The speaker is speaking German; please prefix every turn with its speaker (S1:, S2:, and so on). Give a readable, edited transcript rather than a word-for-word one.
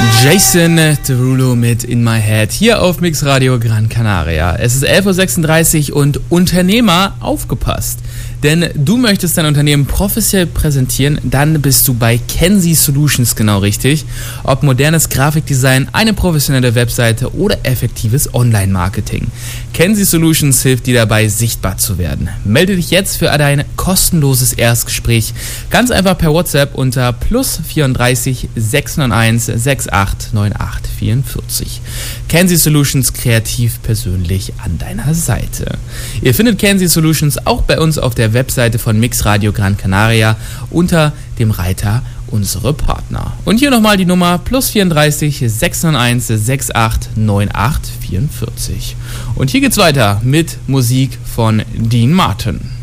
S1: Jason Derulo mit In My Head hier auf Mix Radio Gran Canaria. Es ist 11.36 Uhr und Unternehmer, aufgepasst. Denn du möchtest dein Unternehmen professionell präsentieren, dann bist du bei Kenzie Solutions genau richtig. Ob modernes Grafikdesign, eine professionelle Webseite oder effektives Online-Marketing. Kenzie Solutions hilft dir dabei, sichtbar zu werden. Melde dich jetzt für dein kostenloses Erstgespräch ganz einfach per WhatsApp unter +34 691 68 98 44. Kenzie Solutions, kreativ persönlich an deiner Seite. Ihr findet Kenzie Solutions auch bei uns auf der Webseite von Mix Radio Gran Canaria unter dem Reiter Unsere Partner. Und hier nochmal die Nummer +34 691 68 98 44. Und hier geht's weiter mit Musik von Dean Martin.